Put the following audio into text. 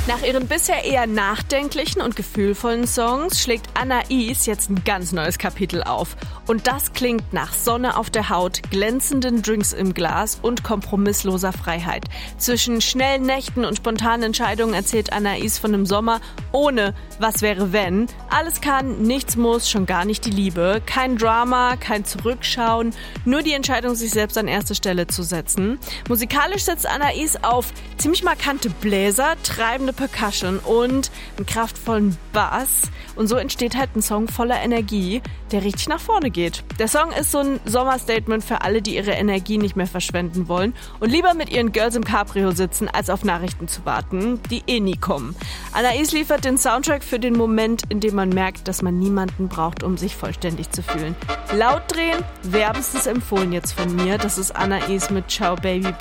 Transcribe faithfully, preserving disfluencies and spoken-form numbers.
Nach ihren bisher eher nachdenklichen und gefühlvollen Songs schlägt Anais jetzt ein ganz neues Kapitel auf. Und das klingt nach Sonne auf der Haut, glänzenden Drinks im Glas und kompromissloser Freiheit. Zwischen schnellen Nächten und spontanen Entscheidungen erzählt Anais von einem Sommer ohne Was wäre wenn. Alles kann, nichts muss, schon gar nicht die Liebe. Kein Drama, kein Zurückschauen, nur die Entscheidung, sich selbst an erste Stelle zu setzen. Musikalisch setzt Anais auf ziemlich markante Bläser, treibende Percussion und einen kraftvollen Bass. Und so entsteht halt ein Song voller Energie, der richtig nach vorne geht. Der Song ist so ein Sommerstatement für alle, die ihre Energie nicht mehr verschwenden wollen und lieber mit ihren Girls im Cabrio sitzen, als auf Nachrichten zu warten, die eh nie kommen. Anais liefert den Soundtrack für den Moment, in dem man merkt, dass man niemanden braucht, um sich vollständig zu fühlen. Laut drehen, wärmstens empfohlen jetzt von mir. Das ist Anais mit Ciao Baby.